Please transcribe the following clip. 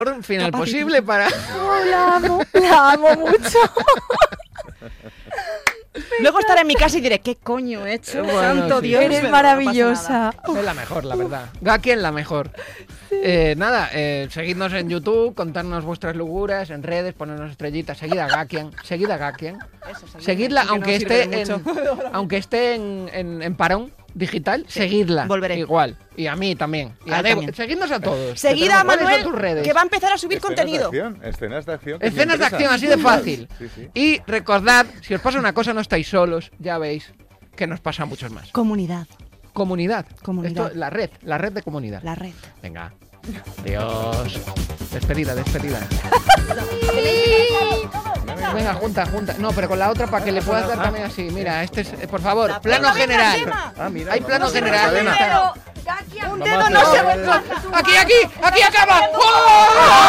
final posible para... Oh, la amo mucho. Luego estaré en mi casa y diré, ¿qué coño he hecho? Bueno, Santo sí. Dios, Eres pero maravillosa. no pasa nada. Es la mejor, la verdad. Gakien la mejor. Nada, seguidnos en YouTube, contarnos vuestras locuras, en redes, ponernos estrellitas. Seguid a Gakien. Seguidla, aunque esté en parón digital, seguidla. volveré. Igual. Y a mí también. Y a Debo. Seguidnos a todos. Seguid Que a tenemos- ¿cuáles son tus Manuel, redes? que va a empezar a subir contenido. Escenas de acción. que me Escenas de interesan. acción, así de fácil. Sí. Y recordad, si os pasa una cosa, no estáis solos, ya veis que nos pasa a muchos más. Comunidad, Comunidad. Comunidad. Esto, la red de comunidad. la red. Venga. Adiós. Despedida. Venga, junta. No, pero con la otra para que le puedas dar también así. Mira, este es, por favor, plano general. Mira, Hay plano vamos a hacer general. cadena. Está. Un Vamos dedo a no hacer se cadena. ve. Aquí acaba. ¡Oh!